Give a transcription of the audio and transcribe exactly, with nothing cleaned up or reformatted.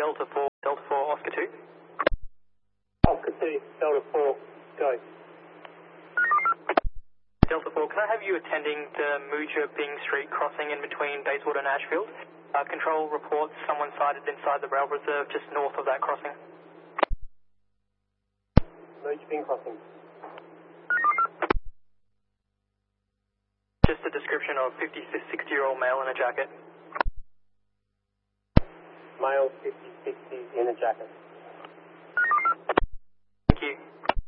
Delta four, Delta four, Oscar two. Oscar two, Delta four, go. Delta four, can I have you attending to Muja Bing Street crossing in between Bayswater and Ashfield? Uh, control reports someone sighted inside the rail reserve just north of that crossing. Muja Bing crossing. Just a description of fifty, sixty year old male in a jacket. Male fifty, sixty in a jacket. Thank you.